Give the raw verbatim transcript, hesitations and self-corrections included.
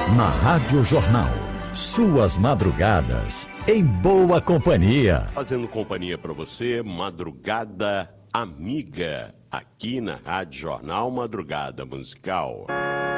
Na Rádio Jornal, suas madrugadas em boa companhia. Fazendo companhia para você, Madrugada Amiga, aqui na Rádio Jornal, Madrugada Musical.